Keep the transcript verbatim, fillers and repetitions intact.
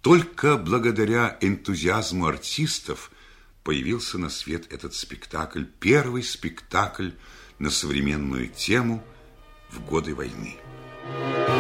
Только благодаря энтузиазму артистов появился на свет этот спектакль, первый спектакль на современную тему в годы войны.